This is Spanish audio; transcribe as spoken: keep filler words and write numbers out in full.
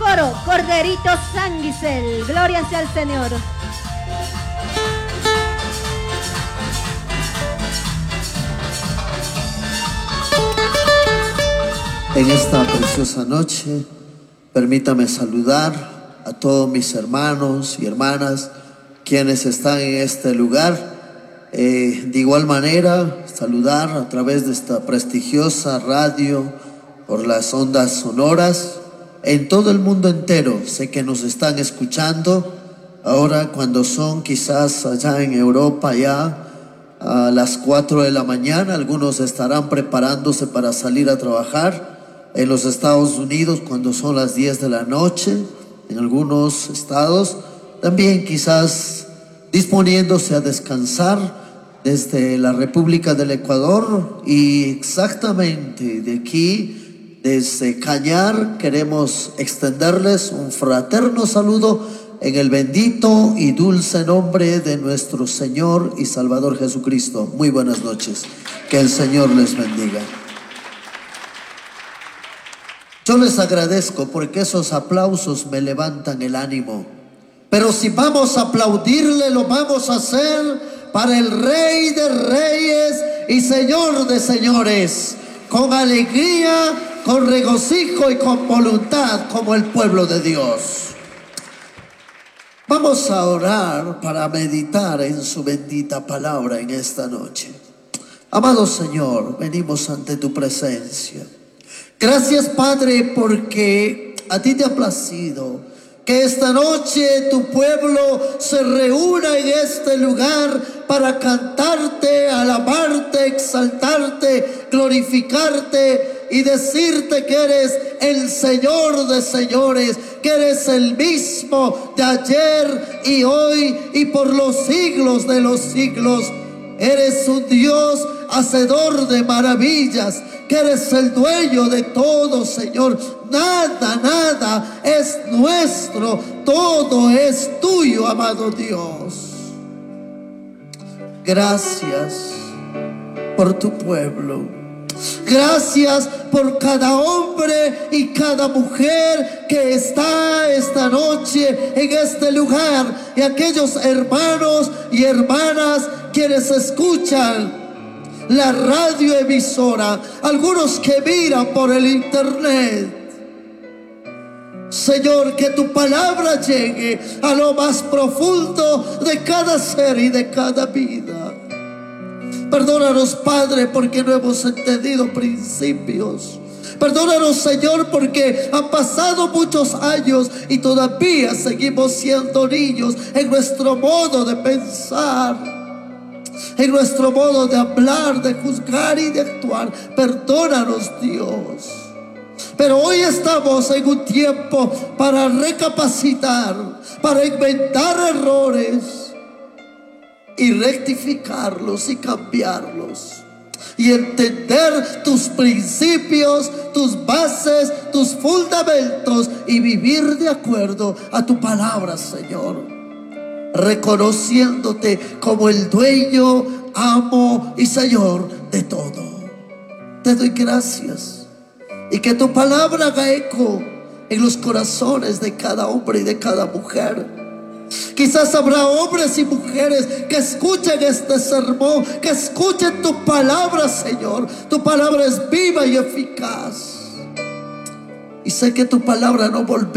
coro, Corderito San Gisel. Gloria sea al Señor. En esta preciosa noche, permítame saludar a todos mis hermanos y hermanas quienes están en este lugar. Eh, de igual manera, saludar a través de esta prestigiosa radio por las ondas sonoras en todo el mundo entero. Sé que nos están escuchando ahora cuando son quizás allá en Europa ya a las cuatro de la mañana. Algunos estarán preparándose para salir a trabajar. En los Estados Unidos cuando son las diez de la noche, en algunos estados también quizás disponiéndose a descansar desde la República del Ecuador. Y exactamente de aquí, desde Cañar, queremos extenderles un fraterno saludo en el bendito y dulce nombre de nuestro Señor y Salvador Jesucristo. Muy buenas noches, que el Señor les bendiga. Yo les agradezco porque esos aplausos me levantan el ánimo. Pero si vamos a aplaudirle, lo vamos a hacer para el Rey de Reyes y Señor de Señores, con alegría, con regocijo y con voluntad, como el pueblo de Dios. Vamos a orar para meditar en su bendita palabra en esta noche. Amado Señor, venimos ante tu presencia. Gracias, Padre, porque a ti te ha placido que esta noche tu pueblo se reúna en este lugar para cantarte, alabarte, exaltarte, glorificarte y decirte que eres el Señor de señores, que eres el mismo de ayer y hoy y por los siglos de los siglos. Eres un Dios hacedor de maravillas, que eres el dueño de todo, Señor. Nada, nada es nuestro, todo es tuyo, amado Dios. Gracias por tu pueblo. Gracias por cada hombre y cada mujer que está esta noche en este lugar, y aquellos hermanos y hermanas quienes escuchan la radioemisora, algunos que miran por el internet. Señor, que tu palabra llegue a lo más profundo de cada ser y de cada vida. Perdónanos, Padre, porque no hemos entendido principios. Perdónanos, Señor, porque han pasado muchos años y todavía seguimos siendo niños en nuestro modo de pensar, en nuestro modo de hablar, de juzgar y de actuar. Perdónanos, Dios. Pero hoy estamos en un tiempo para recapacitar, para inventar errores y rectificarlos y cambiarlos, y entender tus principios, tus bases, tus fundamentos, y vivir de acuerdo a tu palabra, Señor, reconociéndote como el dueño, amo y Señor de todo. Te doy gracias, y que tu palabra haga eco en los corazones de cada hombre y de cada mujer. Quizás habrá hombres y mujeres que escuchen este sermón, que escuchen tu palabra, Señor. Tu palabra es viva y eficaz, y sé que tu palabra no volverá